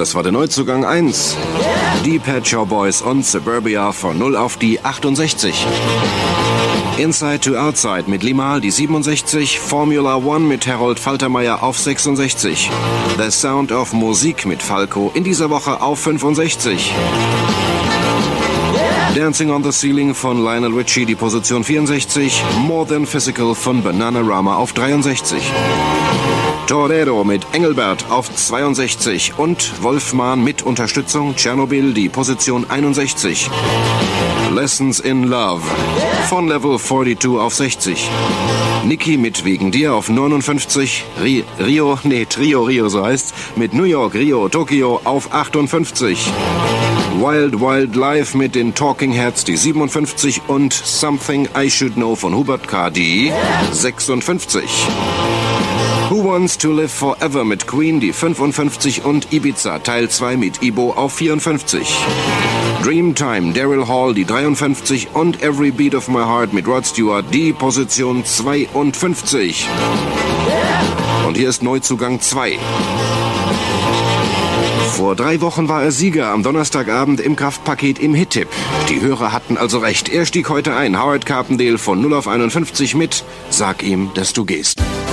das war der Neuzugang 1. Die Pet Shop Boys und Suburbia von 0 auf die 68. Inside to Outside mit Limahl die 67, Formula One mit Harold Faltermeier auf 66. The Sound of Musik mit Falco in dieser Woche auf 65. Dancing on the Ceiling von Lionel Richie, die Position 64. More Than Physical von Bananarama auf 63. Torero mit Engelbert auf 62 und Wolfman mit Unterstützung Tschernobyl, die Position 61. Lessons in Love von Level 42 auf 60. Nicki mit Wegen dir auf 59. Trio so heißt's, mit New York, Rio, Tokio auf 58. Wild Wild Life mit den Talking Heads, die 57 und Something I Should Know von Hubert K. die 56. Who Wants to Live Forever mit Queen, die 55 und Ibiza Teil 2 mit Ibo auf 54. Dreamtime, Daryl Hall, die 53 und Every Beat of My Heart mit Rod Stewart, die Position 52. Und hier ist Neuzugang 2. Vor 3 Wochen war er Sieger am Donnerstagabend im Kraftpaket im Hit-Tipp. Die Hörer hatten also recht. Er stieg heute ein. Howard Carpendale von 0 auf 51 mit Sag ihm, dass du gehst.